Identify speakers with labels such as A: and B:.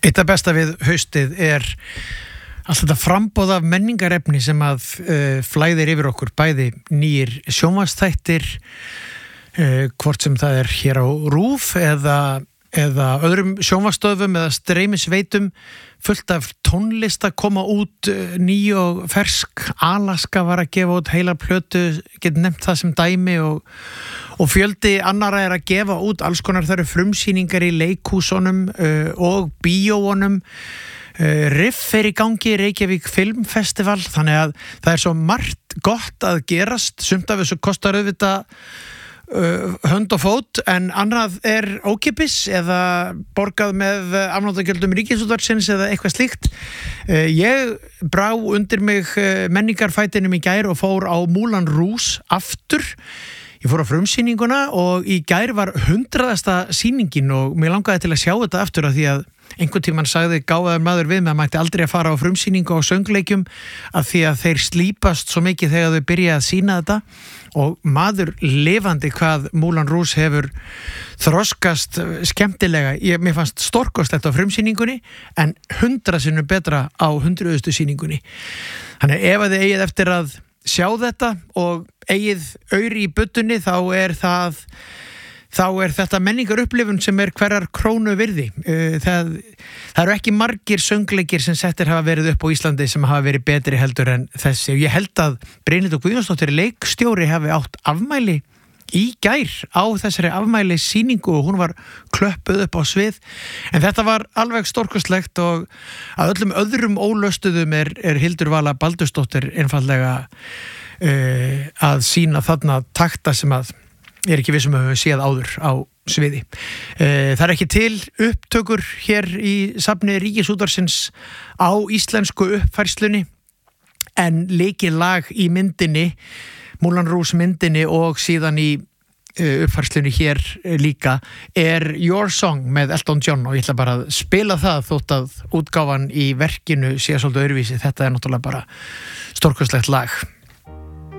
A: Eitt af besta við haustið allt þetta framboð af menningarefni sem að flæðir yfir okkur, bæði nýir sjónvarpsþættir, hvort sem það hér á RÚV eða öðrum sjónvarpsstöðvum eða streymisveitum, fullt af tónlist að koma út, ný og fersk. Alaska var að gefa út heila plötu, get nefnt það sem dæmi, og fjöldi annara að gefa út alls konar. Það eru frumsýningar í leikhúsunum og bíóunum. Riff í gangi, Reykjavík Filmfestival, þannig að það svo margt gott að gerast. Sumt af þessu kostar auðvitað hönd og fót, en annað ókeypis eða borgað með afnotagjöldum Ríkisútvarpsins eða eitthvað slíkt. Ég brá undir mig menningarfætinum í gær og fór á Moulin Rouge aftur. Ég fór á frumsýninguna og í gær var 100. sýningin og mér langaði til að sjá þetta aftur, af því að einhvern tímann sagði gáfaður maður við mig að mætti aldrei að fara á frumsýningu á söngleikjum af því að þeir slípast svo mikið þegar þau byrja að sýna þetta, og maður lifandi hvað Moulin Rouge hefur þroskast skemmtilega. Mér fannst stórkostlegt á frumsýningunni en 100 sinnum betra á 100. sýningunni. Þannig ef þið eigið eftir að sjá þetta og eigið auri í budunni, þá þetta menningarupplifun sem hverjar krónu virði. Það eru ekki margir söngleikir sem settir hafa verið upp á Íslandi sem hafa verið betri heldur en þessi. Ég held að Brynhildur Guðjónsdóttir leikstjóri hafi átt afmæli í gær á þessari afmæli sýningu og hún var klöppuð upp á svið. En þetta var alveg stórkostlegt, og að öllum öðrum ólöstuðum Hildur Vala Baldursdóttir einfaldlega að sýna þarna takta sem að ég ekki viss að við séð áður á sviði. Það ekki til upptökur hér í safni Ríkisútvarpsins á íslensku uppfærslunni, en lykilag í myndinni, Moulin Rouge myndinni, og síðan í uppfærslunni hér líka Your Song með Elton John, og ég ætla bara að spila það þótt að útgáfan í verkinu sé svolítið öðruvísi. Þetta náttúrulega bara stórkostlegt lag.